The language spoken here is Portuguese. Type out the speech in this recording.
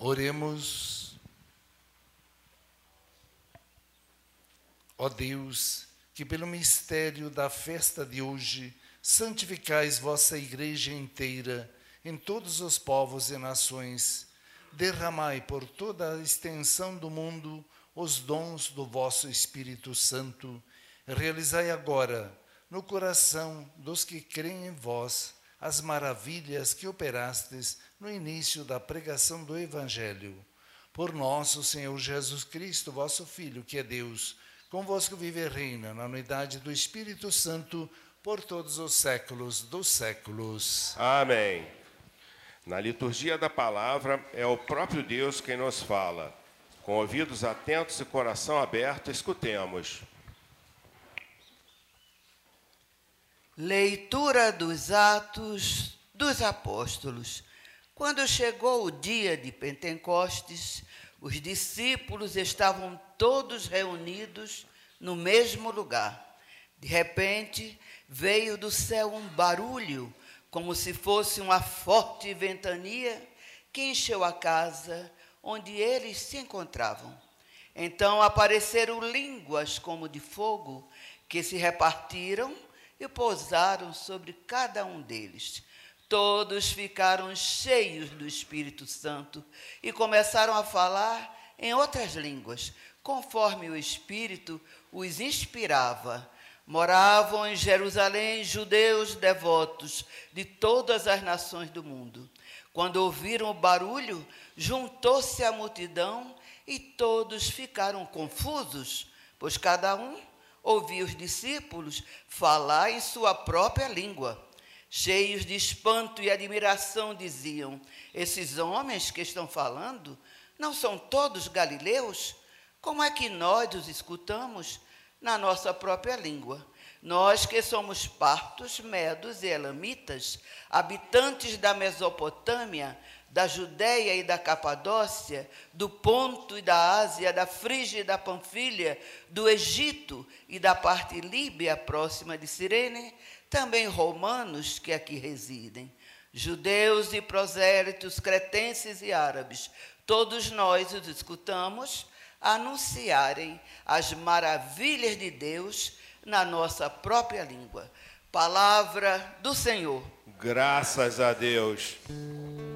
Oremos. Ó Deus, que pelo mistério da festa de hoje santificais vossa Igreja inteira em todos os povos e nações, derramai por toda a extensão do mundo os dons do vosso Espírito Santo, realizai agora no coração dos que creem em vós as maravilhas que operastes no início da pregação do Evangelho. Por nosso Senhor Jesus Cristo, vosso Filho, que é Deus, convosco vive e reina na unidade do Espírito Santo por todos os séculos dos séculos. Amém. Na liturgia da palavra é o próprio Deus quem nos fala. Com ouvidos atentos e coração aberto, escutemos. Leitura dos Atos dos Apóstolos. Quando chegou o dia de Pentecostes, os discípulos estavam todos reunidos no mesmo lugar. De repente, veio do céu um barulho, como se fosse uma forte ventania, que encheu a casa onde eles se encontravam. Então apareceram línguas como de fogo, que se repartiram e pousaram sobre cada um deles. Todos ficaram cheios do Espírito Santo e começaram a falar em outras línguas, conforme o Espírito os inspirava. Moravam em Jerusalém judeus devotos de todas as nações do mundo. Quando ouviram o barulho, juntou-se a multidão e todos ficaram confusos, pois cada um ouvia os discípulos falar em sua própria língua. Cheios de espanto e admiração, diziam: esses homens que estão falando não são todos galileus? Como é que nós os escutamos na nossa própria língua? Nós que somos partos, medos e elamitas, habitantes da Mesopotâmia, da Judéia e da Capadócia, do Ponto e da Ásia, da Frígia e da Panfilha, do Egito e da parte líbia próxima de Cirene, também romanos que aqui residem, judeus e prosélitos, cretenses e árabes, todos nós os escutamos anunciarem as maravilhas de Deus na nossa própria língua. Palavra do Senhor. Graças a Deus.